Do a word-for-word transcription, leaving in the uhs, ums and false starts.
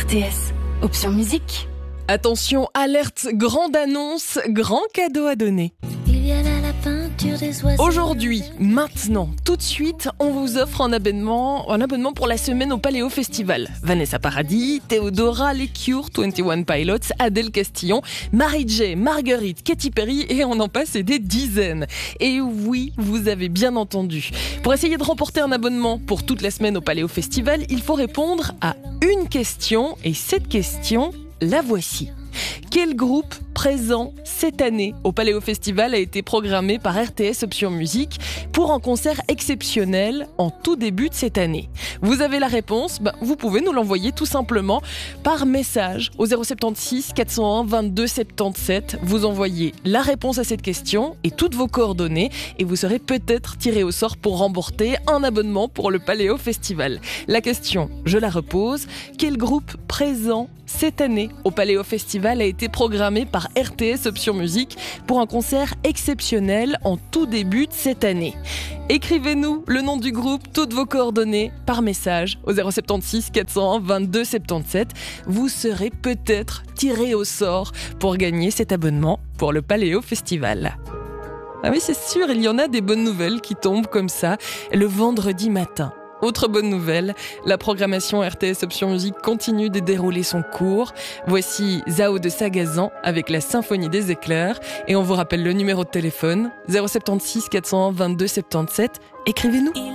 R T S, option musique. Attention, alerte, grande annonce, grand cadeau à donner. Il y a là la peinture des oiseaux. Aujourd'hui, maintenant, tout de suite, on vous offre un abonnement, un abonnement pour la semaine au Paléo Festival. Vanessa Paradis, Théodora, Les Cure, vingt et un Pilots, Adèle Castillon, Mary J, Marguerite, Katy Perry et on en passe et des dizaines. Et oui, vous avez bien entendu. Pour essayer de remporter un abonnement pour toute la semaine au Paléo Festival, il faut répondre à une question et cette question, la voici. Quel groupe présent cette année au Paléo Festival a été programmé par R T S Option Musique pour un concert exceptionnel en tout début de cette année? Vous avez la réponse, ben, vous pouvez nous l'envoyer tout simplement par message au zéro sept six quatre zéro un vingt-deux soixante-dix-sept. Vous envoyez la réponse à cette question et toutes vos coordonnées et vous serez peut-être tiré au sort pour remporter un abonnement pour le Paléo Festival. La question, je la repose, quel groupe présent cette année au Paléo Festival a été programmé par R T S Option Musique pour un concert exceptionnel en tout début de cette année? Écrivez-nous le nom du groupe, toutes vos coordonnées par message au zéro sept six quatre zéro un vingt-deux soixante-dix-sept. Vous serez peut-être tiré au sort pour gagner cet abonnement pour le Paléo Festival. Ah oui, c'est sûr, il y en a des bonnes nouvelles qui tombent comme ça le vendredi matin. Autre bonne nouvelle, la programmation R T S Option Musique continue de dérouler son cours. Voici Zao de Sagazan avec la Symphonie des éclairs. Et on vous rappelle le numéro de téléphone, zéro sept six quatre zéro un vingt-deux soixante-dix-sept. Écrivez-nous.